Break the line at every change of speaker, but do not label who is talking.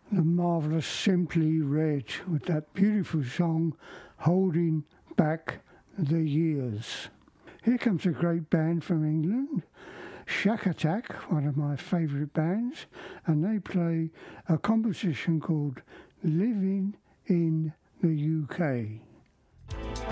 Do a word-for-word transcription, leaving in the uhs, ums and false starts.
the marvellous Simply Red with that beautiful song, Holding Back the Years. Here comes a great band from England, Shack Attack, one of my favourite bands, and they play a composition called Living in the U K.